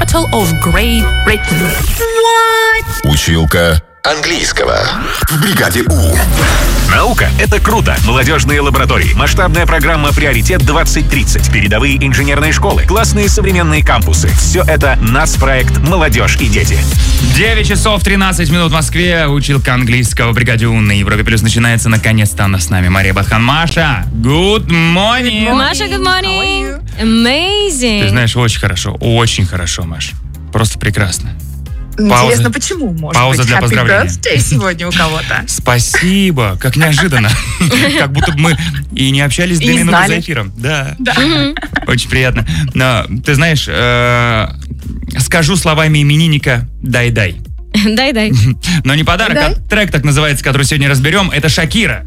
capital of Great Britain. What? Училка английского в бригаде У. Наука — это круто. Молодежные лаборатории, масштабная программа «Приоритет-2030», передовые инженерные школы, классные современные кампусы. Все это нацпроект «Молодежь и дети». 9 часов 13 минут в Москве. Училка английского в бригаде У на Европе Плюс начинается. Наконец-то она с нами. Мария Батхан. Маша, good morning. Маша, good morning. Amazing. Ты знаешь, очень хорошо, Маш. Просто прекрасно. Интересно, почему? Может пауза быть, для поздравления. Happy birthday сегодня у кого-то? Спасибо, как неожиданно. Как будто бы мы и не общались 2 минуты за эфиром. Да. Очень приятно. Но, ты знаешь, скажу словами именинника «дай-дай». Дай-дай. Но не подарок, а трек так называется, который сегодня разберем. Это Шакира.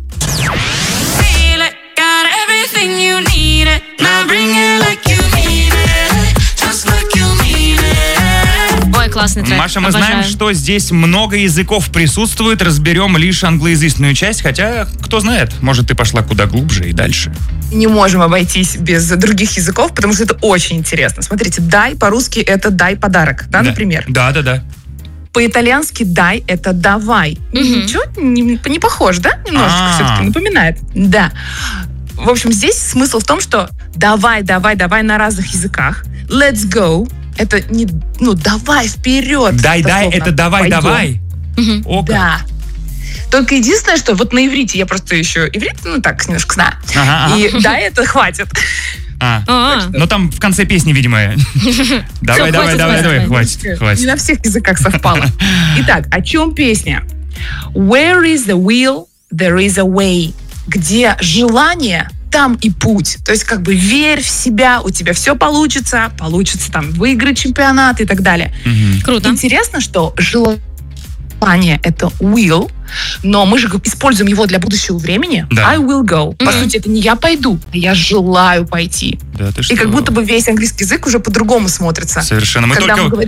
Классный трек. Маша, мы знаем, что здесь много языков присутствует. Разберем лишь англоязычную часть. Хотя, кто знает, может, ты пошла куда глубже и дальше. Не можем обойтись без других языков, потому что это очень интересно. Смотрите, дай по-русски это дай подарок, да, например? Да. По-итальянски дай это давай. Ничего, не похож, да? Немножечко все-таки напоминает. Да. В общем, здесь смысл в том, что давай на разных языках. Let's go. Это не, давай вперед. Дай, это давай. Да. Только единственное, что вот на иврите, я просто еще иврит, так, немножко знаю. И дай, это хватит. Но там в конце песни, видимо, давай, хватит. Не на всех языках совпало. Итак, о чем песня? Where is the will, there is a way. Где желание, там и путь. То есть верь в себя, у тебя все получится там выиграть чемпионат и так далее. Круто. Интересно, что желание это will, но мы же используем его для будущего времени. Да. I will go. По сути, это не я пойду, а я желаю пойти. Да, ты что? И как будто бы весь английский язык уже по-другому смотрится. Совершенно. Мы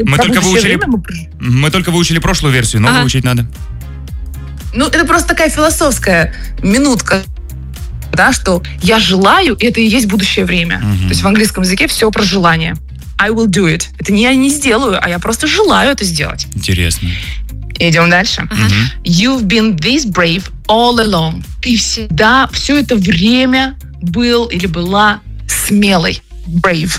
только выучили прошлую версию, но выучить надо. Это просто такая философская минутка. Да, что я желаю, и это и есть будущее время. То есть в английском языке все про желание. I will do it. Это не я не сделаю, а я просто желаю это сделать. Интересно. Идем дальше. You've been this brave all along. Ты всегда, все это время был или была смелой. Brave.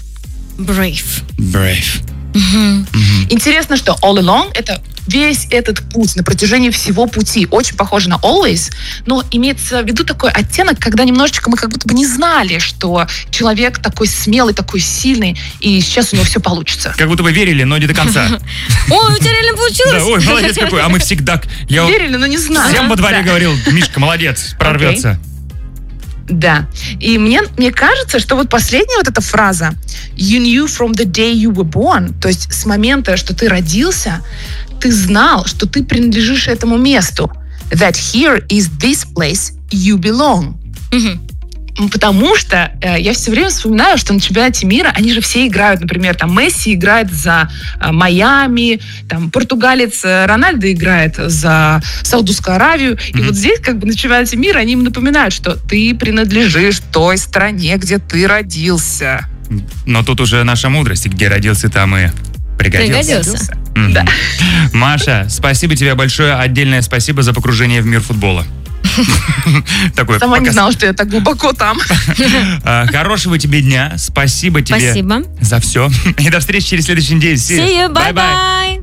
Интересно, что all along это весь этот путь, на протяжении всего пути. Очень похоже на always, но имеется в виду такой оттенок, когда немножечко мы как будто бы не знали, что человек такой смелый, такой сильный, и сейчас у него все получится. Как будто бы верили, но не до конца. Ой, у тебя реально получилось. Да, ой, молодец какой, а мы всегда... Верили, но не знали. Всем во дворе говорил, Мишка, молодец, прорвется. Да. И мне кажется, что вот последняя вот эта фраза You knew from the day you were born, то есть с момента, что ты родился, ты знал, что ты принадлежишь этому месту. That here is this place you belong. Потому что я все время вспоминаю, что на чемпионате мира они же все играют, например, там Месси играет за Майами, там португалец Рональдо играет за Саудовскую Аравию. И вот здесь на чемпионате мира они им напоминают, что ты принадлежишь той стране, где ты родился. Но тут уже наша мудрость, где родился, там и пригодился. Да. Маша, спасибо тебе большое. Отдельное спасибо за погружение в мир футбола. Сама не знала, что я так глубоко там. Хорошего тебе дня. Спасибо тебе за все. И до встречи через следующий день. See you. Bye-bye.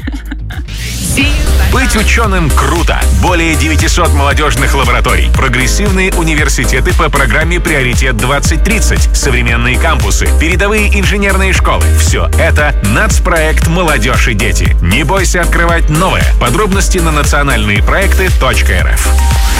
Быть ученым круто. Более 900 молодежных лабораторий. Прогрессивные университеты по программе «Приоритет-2030». Современные кампусы. Передовые инженерные школы. Все это нацпроект «Молодежь и дети». Не бойся открывать новое. Подробности на национальные проекты.рф.